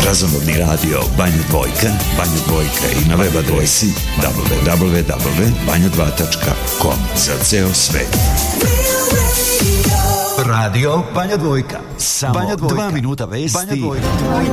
Razonodni radio Banja Dvojka, Banja Dvojka i na web adresi www.banja2.com za ceo svet. Radio Banja Dvojka. Samo Banja Dvojka. 2 minuta vesti. Banja Dvojka.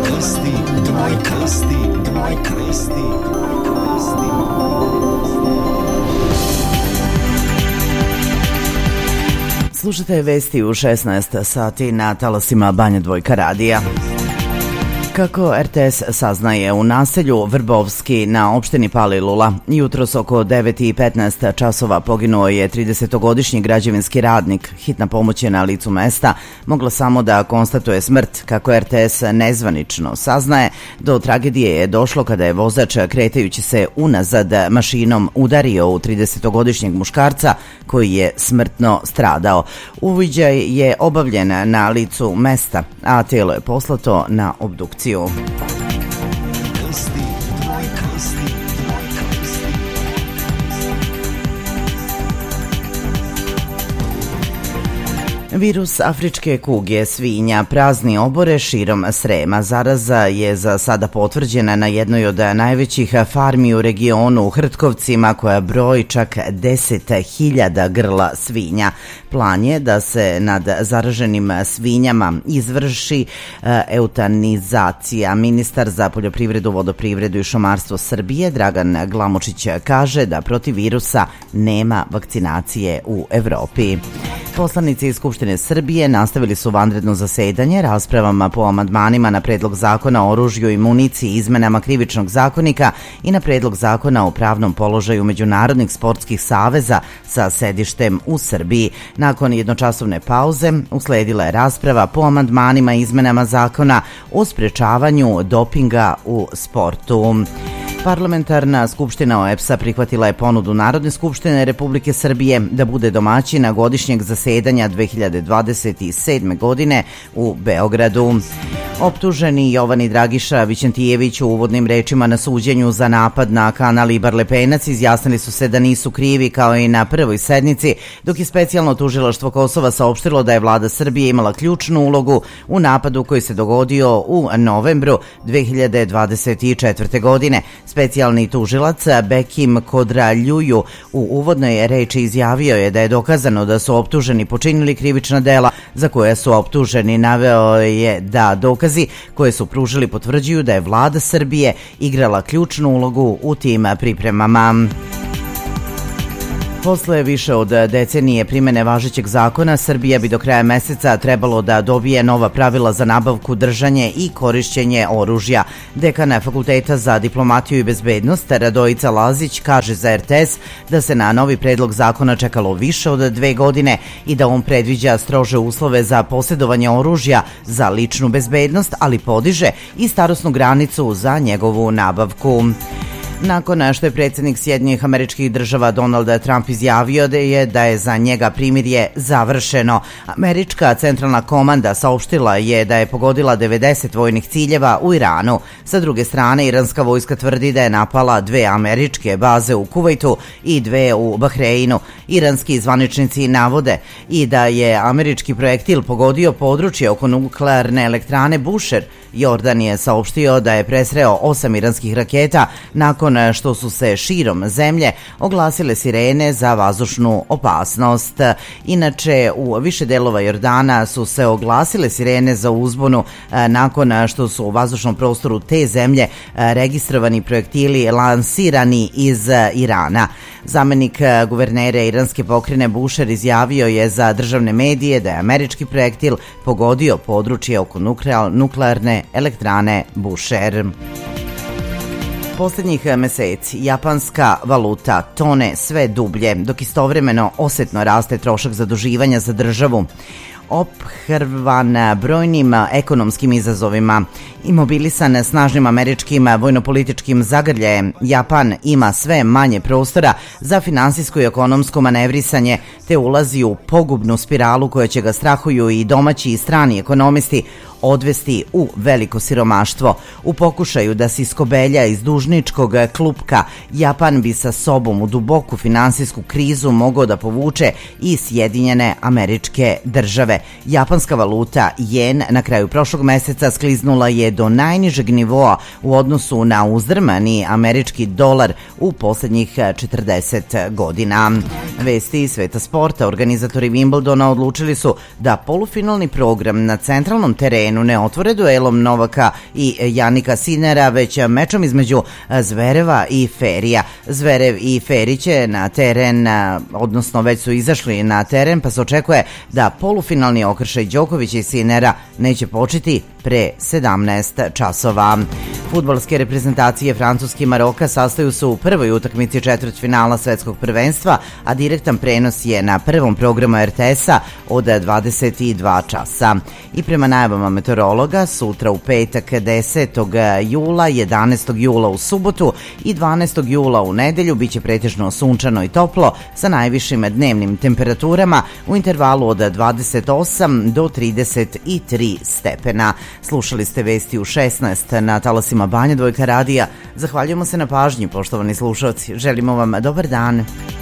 Slušajte vesti u 16 sati na talasima Banja Dvojka radija. Kako RTS saznaje, u naselju Vrbovski na opštini Palilula jutros oko 9:15 časova poginuo je 30-godišnji građevinski radnik. Hitna pomoć je na licu mesta mogla samo da konstatuje smrt. Kako RTS nezvanično saznaje, do tragedije je došlo kada je vozač kretajući se unazad mašinom udario u 30-godišnjeg muškarca koji je smrtno stradao. Uviđaj je obavljen na licu mesta, a telo je poslato na obdukciju. Virus afričke kuge svinja prazni obore širom Srema. Zaraza je za sada potvrđena na jednoj od najvećih farmi u regionu u Hrtkovcima koja broji čak 10.000 grla svinja. Plan je da se nad zaraženim svinjama izvrši eutanizacija. Ministar za poljoprivredu, vodoprivredu i šumarstvo Srbije Dragan Glamočić kaže da protiv virusa nema vakcinacije u Evropi. Poslanici iz Skupštine Srbije nastavili su vanredno zasedanje raspravama po amandmanima na predlog zakona o oružju i municiji, izmenama Krivičnog zakonika i na predlog zakona o pravnom položaju međunarodnih sportskih saveza sa sedištem u Srbiji. Nakon jednočasovne pauze usledila je rasprava po amandmanima i izmenama zakona o sprečavanju dopinga u sportu. Parlamentarna skupština OEBS-a prihvatila je ponudu Narodne skupštine Republike Srbije da bude domaćina godišnjeg zasedanja 2027. godine u Beogradu. Optuženi Jovan i Dragiša Vićentijević u uvodnim rečima na suđenju za napad na kanal Ibar Lepenac izjasnili su se da nisu krivi kao i na prvoj sednici, dok je specijalno tužilaštvo Kosova saopštilo da je vlada Srbije imala ključnu ulogu u napadu koji se dogodio u novembru 2024. godine. Specijalni tužilac Bekim Kodraljuju u uvodnoj reči izjavio je da je dokazano da su optuženi počinili krivična dela za koja su optuženi. Naveo je da dokazi koje su pružili potvrđuju da je vlada Srbije igrala ključnu ulogu u tim pripremama. Posle više od decenije primene važećeg zakona, Srbija bi do kraja meseca trebalo da dobije nova pravila za nabavku, držanje i korišćenje oružja. Dekan Fakulteta za diplomatiju i bezbednost Radojica Lazić kaže za RTS da se na novi predlog zakona čekalo više od 2 godine i da on predviđa strože uslove za posjedovanje oružja za ličnu bezbednost, ali podiže i starosnu granicu za njegovu nabavku. Nakon što je predsjednik Sjedinjenih Američkih Država Donald Trump izjavio da je za njega primirje završeno, američka centralna komanda saopštila je da je pogodila 90 vojnih ciljeva u Iranu. Sa druge strane, iranska vojska tvrdi da je napala 2 američke baze u Kuvajtu i 2 u Bahreinu. Iranski zvaničnici navode i da je američki projektil pogodio područje oko nuklearne elektrane Bushehr. Jordan je saopštio da je presreo 8 iranskih raketa nakon što su se širom zemlje oglasile sirene za vazdušnu opasnost. Inače, u više delova Jordana su se oglasile sirene za uzbunu nakon što su u vazdušnom prostoru te zemlje registrovani projektili lansirani iz Irana. Zamenik guvernera iranske pokrajine Bushehr izjavio je za državne medije da je američki projektil pogodio područje oko nuklearne elektrane Bushehr. Posljednjih meseci japanska valuta tone sve dublje, dok istovremeno osetno raste trošak zaduživanja za državu. Ophrvan brojnim ekonomskim izazovima, imobilisan snažnim američkim vojnopolitičkim zagrljajem, Japan ima sve manje prostora za finansijsko i ekonomsko manevrisanje, te ulazi u pogubnu spiralu koja će ga, strahuju i domaći i strani ekonomisti, odvesti u veliko siromaštvo. U pokušaju da se iskobelja iz dužničkog klupka, Japan bi sa sobom u duboku finansijsku krizu mogao da povuče i Sjedinjene Američke Države. japanska valuta jen na kraju prošlog meseca skliznula je do najnižeg nivoa u odnosu na uzdrmani američki dolar u poslednjih 40 godina. Vesti iz sveta sporta. Organizatori Wimbledona odlučili su da polufinalni program na centralnom terenu ne otvore duelom Novaka i Janika Sinera, već mečom između Zvereva i Ferija. Zverev i Feri će na teren, odnosno već su izašli na teren, pa se očekuje da polufinalni okršaj Đokovića i Sinera neće početi pre 17 časova. Fudbalske reprezentacije Francuske i Maroka sastaju se u prvoj utakmici četvrtfinala svetskog prvenstva, a direktan prenos je na prvom programu RTS-a od 22 časa. I prema najavama meteorologa, sutra u petak 10. jula, 11. jula u subotu i 12. jula u nedelju biće pretežno sunčano i toplo sa najvišim dnevnim temperaturama u intervalu od 28 do 33 stepena. Slušali ste vesti u 16 na talasima Banja Dvojka radija. Zahvaljujemo se na pažnji, poštovani slušalci. Želimo vam dobar dan.